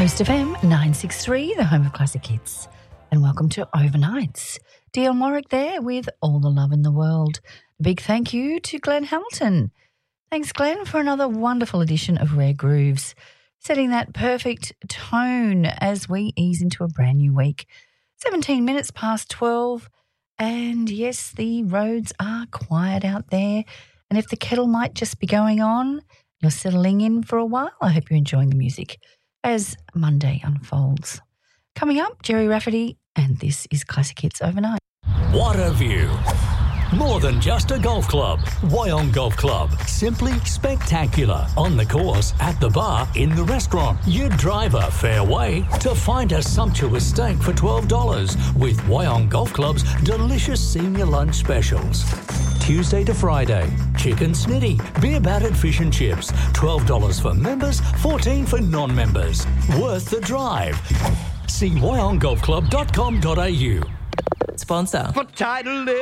Coast FM 963, the home of classic hits. And welcome to Overnights. Dion Warwick there with all the love in the world. A big thank you to Glenn Hamilton. Thanks, Glenn, for another wonderful edition of Rare Grooves, setting that perfect tone as we ease into a brand new week. 17 minutes past 12, and yes, the roads are quiet out there. And if the kettle might just be going on, you're settling in for a while. I hope you're enjoying the music as Monday unfolds. Coming up, Jerry Rafferty, and this is Classic Hits Overnight. What a view. More than just a golf club. Wyong Golf Club. Simply spectacular. On the course, at the bar, in the restaurant. You drive a fair way to find a sumptuous steak for $12 with Wyong Golf Club's delicious senior lunch specials. Tuesday to Friday. Chicken snitty, beer battered fish and chips. $12 for members, $14 for non-members. Worth the drive. See wyonggolfclub.com.au. Sponsor. For title